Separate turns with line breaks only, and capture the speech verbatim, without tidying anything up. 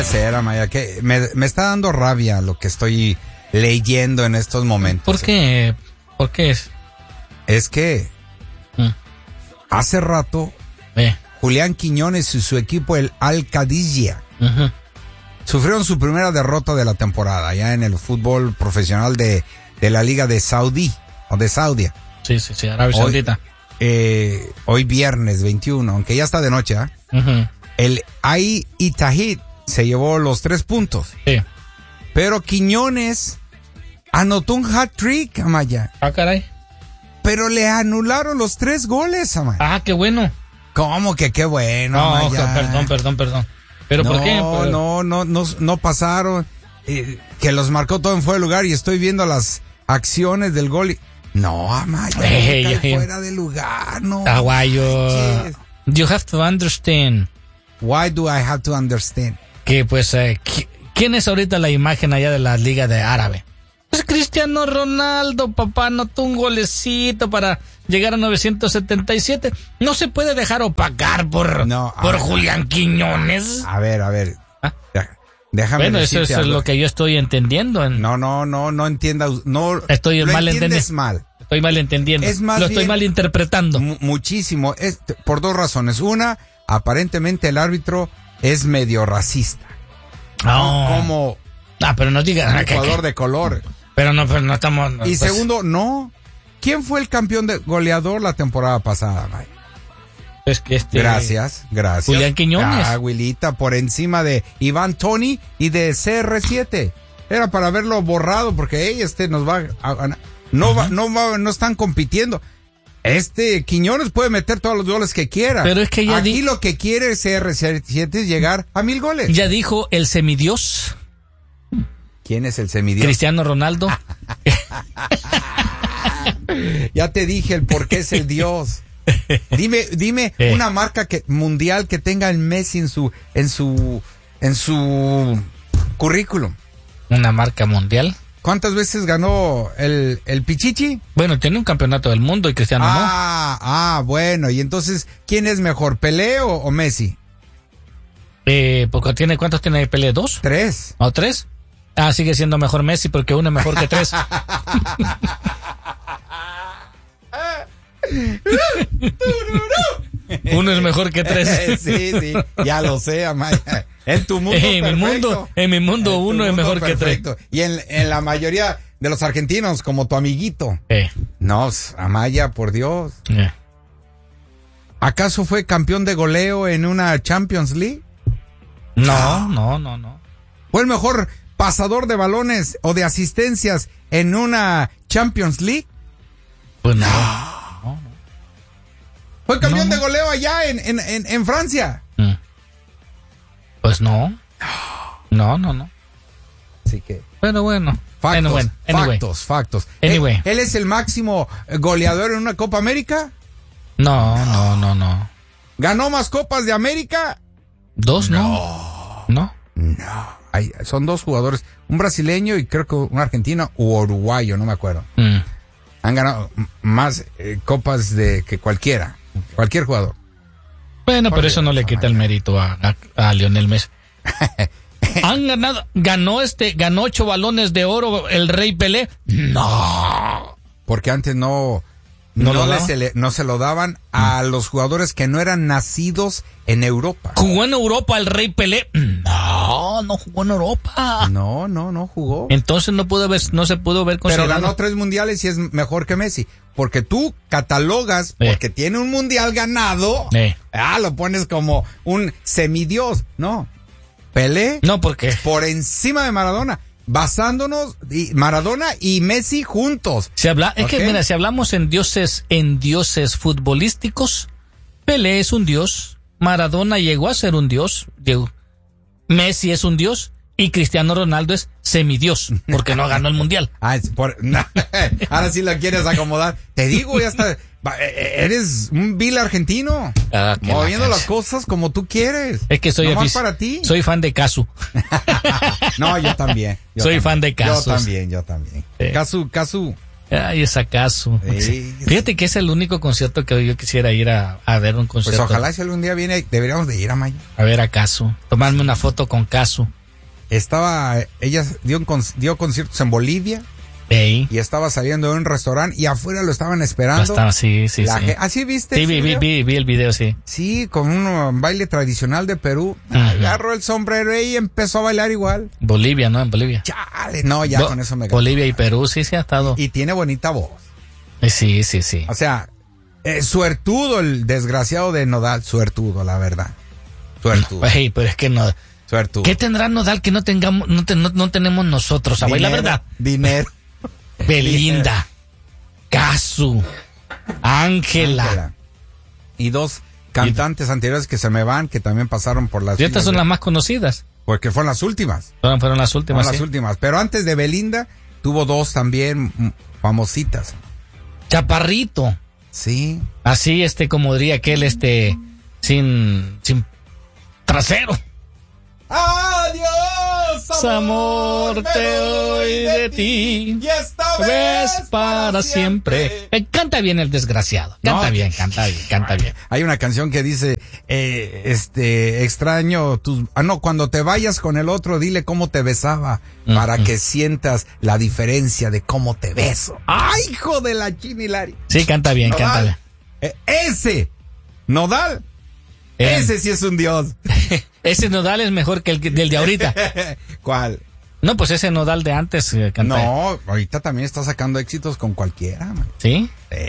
Ser, Amaya, que me, me está dando rabia lo que estoy leyendo en estos momentos.
¿Por qué? ¿Por qué es?
Es que mm. hace rato
eh.
Julián Quiñones y su equipo, el Al-Qadisiyah, uh-huh. sufrieron su primera derrota de la temporada ya en el fútbol profesional de, de la Liga de Saudí o de Saudia.
Sí, sí, sí, Arabia Saudita.
Hoy, eh, hoy viernes veintiuno, aunque ya está de noche, ¿eh? uh-huh. el Al-Ittihad se llevó los tres puntos.
Sí.
Pero Quiñones anotó un hat-trick, Amaya.
Ah, caray.
Pero le anularon los tres goles, Amaya.
Ah, qué bueno.
¿Cómo que qué bueno,
no,
Amaya?
perdón, perdón, perdón. ¿Pero
no,
por qué?
No, no, no, no, no pasaron. Eh, que los marcó todo en fuera de lugar y estoy viendo las acciones del gol y... No, Amaya, hey, hey, hey. fuera de lugar, no.
Aguayo. You have to understand.
Why do I have to understand?
Que pues, eh, ¿quién es ahorita la imagen allá de la Liga de Árabe? Pues Cristiano Ronaldo, papá, anotó un golecito para llegar a novecientos setenta y siete. No se puede dejar opacar por, no, por ver, Julián Quiñones.
A ver, a ver. ¿Ah? Déjame
Bueno, eso, eso es lo que yo estoy entendiendo. En...
No, no, no, no entienda. No,
estoy mal entendiendo.
mal.
Estoy mal entendiendo.
Es más
lo estoy
bien,
mal interpretando.
M- muchísimo. Es, por dos razones. Una, aparentemente el árbitro es medio racista.
Oh.
Como
ah, pero no diga
un jugador de color.
Pero no, pero no estamos. No,
y
pues...
segundo, no. ¿Quién fue el campeón de goleador la temporada pasada, Mike?
Es que este...
Gracias, gracias.
Julián Quiñones.
Ah, Wilita, por encima de Iván Toney y de C R siete. Era para haberlo borrado porque hey, este nos va a ganar. No, uh-huh. va, no, va, no están compitiendo. Este Quiñones puede meter todos los goles que quiera.
Pero es que ya
Aquí
di...
lo que quiere C R siete es llegar a mil goles.
Ya dijo el semidios.
¿Quién es el semidios?
Cristiano Ronaldo.
Ya te dije el por qué es el dios. Dime, dime eh. una marca que mundial que tenga el Messi en su, en su, en su currículum.
¿Una marca mundial?
¿Cuántas veces ganó el, el Pichichi?
Bueno, tiene un campeonato del mundo y Cristiano
ah,
no.
Ah, ah, bueno. Y entonces, ¿quién es mejor, Pelé o, o Messi?
Eh, porque tiene, ¿cuántos tiene Pelé? ¿Dos?
Tres.
¿O tres? Ah, sigue siendo mejor Messi porque uno es mejor que tres. Uno es mejor que tres.
Sí, sí, ya lo sé, Amaya. En tu mundo
en
perfecto.
mi mundo, en mi mundo en uno es mejor perfecto.
que tres. Y en, en la mayoría de los argentinos, como tu amiguito.
Eh.
No, Amaya, por Dios.
Eh.
¿Acaso fue campeón de goleo en una Champions League?
No, ah. no, no, no.
¿Fue el mejor pasador de balones o de asistencias en una Champions League?
Pues no.
no, no. ¿Fue campeón no. de goleo allá en, en, en, en Francia?
Mm. Pues no. No, no, no.
Así que.
Bueno, bueno.
Factos,
bueno, bueno. Anyway.
factos, factos.
Anyway.
¿Él, ¿Él es el máximo goleador en una Copa América?
No, no, no, no.
¿Ganó más Copas de América?
Dos, no. No.
No. Hay, son dos jugadores, un brasileño y creo que un argentino u uruguayo, no me acuerdo.
Mm.
Han ganado más eh, copas de que cualquiera, cualquier jugador.
Bueno, pero eso no le quita el mérito a, a, a Lionel Messi. Han ganado, ganó este, ganó ocho balones de oro el Rey Pelé. No.
Porque antes no,
no,
no,
lo
se le, no se lo daban a los jugadores que no eran nacidos en Europa.
¿Jugó en Europa el Rey Pelé? No, no jugó en Europa.
No, no, no jugó.
Entonces no pudo ver, no se pudo ver considerado.
Pero ganó tres mundiales y es mejor que Messi. Porque tú catalogas,
eh.
porque tiene un mundial ganado,
eh.
ah, lo pones como un semidios. No. Pelé.
No, porque
por encima de Maradona. Basándonos y Maradona y Messi juntos.
Se habla, es
¿Okay?
que mira, si hablamos en dioses, en dioses futbolísticos, Pelé es un dios, Maradona llegó a ser un dios, llegó. Messi es un dios y Cristiano Ronaldo es semidios, porque no ganó el mundial.
Ah, es por, no, ahora sí la quieres acomodar. Te digo, ya está, eres un vil argentino,
ah,
moviendo la las cosas como tú quieres.
Es que soy
afic- para ti.
Soy fan de Casu.
No, yo también. Yo
soy
también.
fan de Casu.
Yo también, yo también.
Sí.
Casu, Casu,
Ay, es acaso.
Sí.
Fíjate que es el único concierto que yo quisiera ir a, a ver un
Pues
concierto.
ojalá si algún día viene, deberíamos de ir a Maya.
A ver a Casu. Tomarme una foto con Casu.
Estaba, ella dio, un, con- dio conciertos en Bolivia
Ey.
y estaba saliendo de un restaurante y afuera lo estaban esperando.
Estaba, sí, sí,
La
sí.
ge- ¿Ah, sí viste?
Sí,
ese
vi, vi,
video?
vi, vi el video, sí.
Sí, con un um, baile tradicional de Perú.
Ujú.
Agarró el sombrero y empezó a bailar igual.
Bolivia, ¿no? En Bolivia.
Chale, no, ya
Bo-
con eso me ganó.
Bolivia y Perú, sí, sí ha estado.
Y tiene bonita voz.
Eh, Sí, sí, sí.
O sea, eh, suertudo el desgraciado de Nodal, suertudo, la verdad. Suertudo,
Ey, pero es que no.
suertudo.
¿Qué tendrá Nodal que no tengamos, no, te- no, no tenemos nosotros, abuela? La
Dinero,
verdad.
Dinero.
Belinda, Casu, Ángela.
Ángela. Y dos cantantes anteriores que se me van, que también pasaron por las...
Y estas
filas
son
de-
las más conocidas.
Porque fueron las últimas.
Fueron, fueron las
Fueron
últimas.
las
sí.
últimas. Pero antes de Belinda, tuvo dos también mm, famositas.
Chaparrito.
Sí.
Así, este, como diría aquel, este, sin, sin trasero.
Adiós,
Amor, te doy de ti.
Y esta
Ves para siempre. Eh, canta bien el desgraciado. Canta
No.
bien, canta bien, canta bien.
Hay una canción que dice, eh, este, extraño tus... Ah, no, cuando te vayas con el otro, dile cómo te besaba, para
Ujú.
que sientas la diferencia de cómo te beso. ¡Ay, hijo de la chinilari!
Sí, canta bien, canta bien.
Eh, ese, Nodal,
Eh.
ese sí es un dios.
Ese Nodal es mejor que el que- del de ahorita.
¿Cuál?
No, pues ese Nodal de antes eh, canta.
No, ahorita también está sacando éxitos con cualquiera, man.
¿Sí?
Sí.